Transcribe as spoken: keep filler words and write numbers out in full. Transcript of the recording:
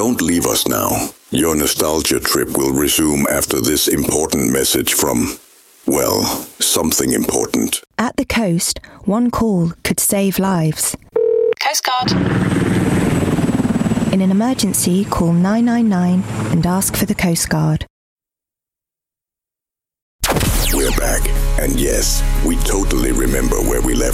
Don't leave us now. Your nostalgia trip will resume after this important message from, well, something important. At the coast, one call could save lives. Coast Guard. In an emergency, call nine nine nine and ask for the Coast Guard. We're back, and yes, we totally remember where we left